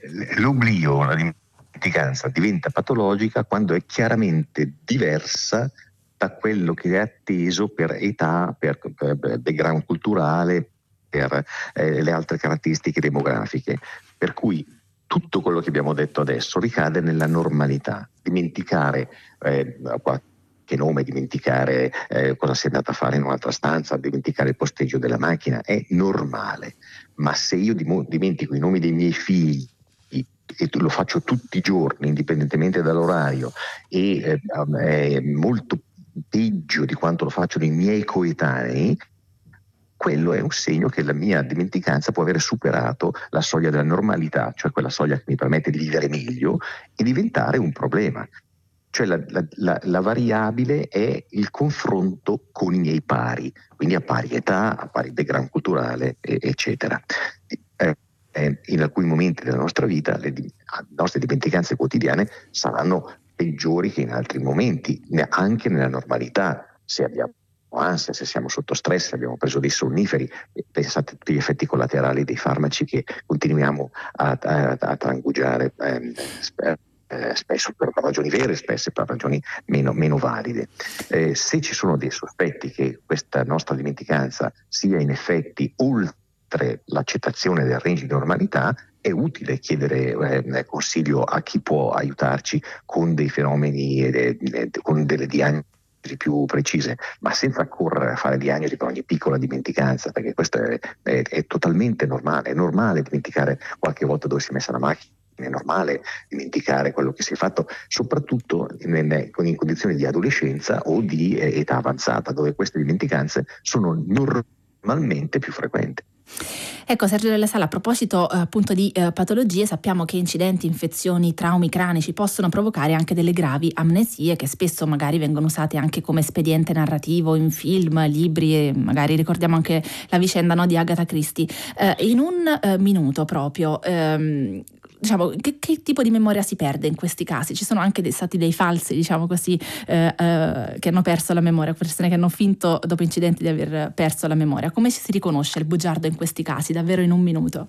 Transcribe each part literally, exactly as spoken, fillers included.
l'oblio, la dimenticanza diventa patologica quando è chiaramente diversa da quello che è atteso per età, per, per background culturale, per eh, le altre caratteristiche demografiche. Per cui tutto quello che abbiamo detto adesso ricade nella normalità. Dimenticare eh, qualche nome, dimenticare eh, cosa si è andato a fare in un'altra stanza, dimenticare il posteggio della macchina è normale. Ma se io dimentico i nomi dei miei figli e lo faccio tutti i giorni, indipendentemente dall'orario, e eh, è molto peggio di quanto lo facciano i miei coetanei, quello è un segno che la mia dimenticanza può avere superato la soglia della normalità, cioè quella soglia che mi permette di vivere meglio, e diventare un problema. Cioè la, la, la, la variabile è il confronto con i miei pari, quindi a pari età, a pari background culturale, e, eccetera. Eh, eh, in alcuni momenti della nostra vita le, le nostre dimenticanze quotidiane saranno peggiori che in altri momenti, anche nella normalità. Se abbiamo ansia, se siamo sotto stress, se abbiamo preso dei sonniferi, pensate a tutti gli effetti collaterali dei farmaci che continuiamo a, a, a trangugiare eh, eh, spesso per ragioni vere, spesso per ragioni meno, meno valide. Eh, se ci sono dei sospetti che questa nostra dimenticanza sia in effetti oltre l'accettazione del range di normalità, è utile chiedere eh, consiglio a chi può aiutarci con dei fenomeni, eh, eh, con delle diagnosi più precise, ma senza correre a fare diagnosi per ogni piccola dimenticanza, perché questo è, è, è totalmente normale. È normale dimenticare qualche volta dove si è messa la macchina, è normale dimenticare quello che si è fatto, soprattutto in, in condizioni di adolescenza o di eh, età avanzata, dove queste dimenticanze sono normalmente più frequenti. Ecco, Sergio Della Sala, a proposito eh, appunto di eh, patologie, sappiamo che incidenti, infezioni, traumi cranici possono provocare anche delle gravi amnesie che spesso magari vengono usate anche come espediente narrativo in film, libri, e magari ricordiamo anche la vicenda, no, di Agatha Christie. Eh, in un eh, minuto proprio, ehm, diciamo, che, che tipo di memoria si perde in questi casi? Ci sono anche dei, stati dei falsi, diciamo così, eh, eh, che hanno perso la memoria, persone che hanno finto dopo incidenti di aver perso la memoria. Come si riconosce il bugiardo in questi casi, davvero in un minuto?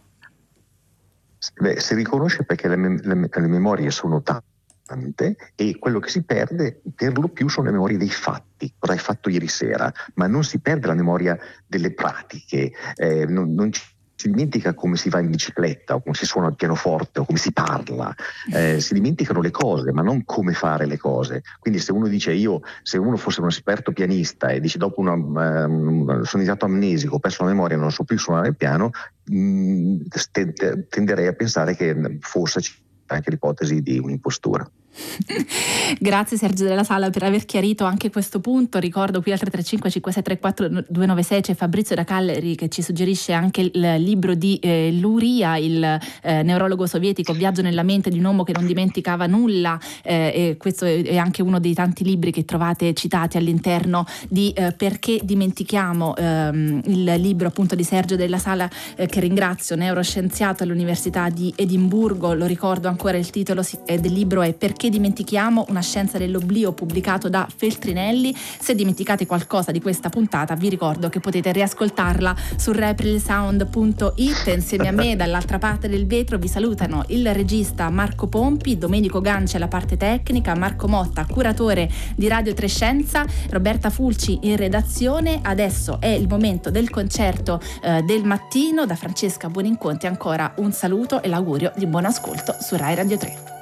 Beh, si riconosce perché le, mem- le, le memorie sono tante e quello che si perde per lo più sono le memorie dei fatti, cosa hai fatto ieri sera, ma non si perde la memoria delle pratiche, eh, non, non ci si dimentica come si va in bicicletta o come si suona il pianoforte o come si parla, eh, si dimenticano le cose ma non come fare le cose. Quindi se uno dice io, se uno fosse un esperto pianista e dice dopo una, um, sono diventato amnesico, ho perso la memoria, non so più suonare il piano, mh, st- tenderei a pensare che forse c'è anche l'ipotesi di un'impostura. Grazie Sergio Della Sala per aver chiarito anche questo punto. Ricordo qui al tre tre cinque cinque sei tre quattro due nove sei c'è Fabrizio da Cagliari che ci suggerisce anche il libro di eh, Luria, il eh, neurologo sovietico, Viaggio nella mente di un uomo che non dimenticava nulla, eh, e questo è, è anche uno dei tanti libri che trovate citati all'interno di eh, Perché dimentichiamo, ehm, il libro appunto di Sergio Della Sala, eh, che ringrazio, neuroscienziato all'Università di Edimburgo. Lo ricordo ancora, il titolo del libro è Perché dimentichiamo, una scienza dell'oblio, pubblicato da Feltrinelli. Se dimenticate qualcosa di questa puntata vi ricordo che potete riascoltarla su reprilsound punto it. Insieme a me dall'altra parte del vetro vi salutano il regista Marco Pompi, Domenico Gancia alla parte tecnica, Marco Motta curatore di Radio tre Scienza, Roberta Fulci in redazione. Adesso è il momento del concerto eh, del mattino. Da Francesca Buoninconti ancora un saluto e l'augurio di buon ascolto su Rai Radio tre.